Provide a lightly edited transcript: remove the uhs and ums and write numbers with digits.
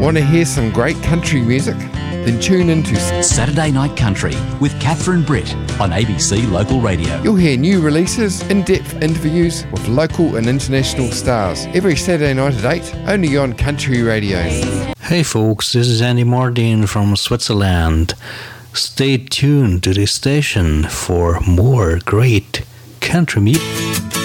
Want to hear some great country music? Then tune into Saturday Night Country with Catherine Britt on ABC Local Radio. You'll hear new releases, in-depth interviews with local and international stars every Saturday night at 8, only on Country Radio. Hey folks, this is Andy Martin from Switzerland. Stay tuned to this station for more great country music.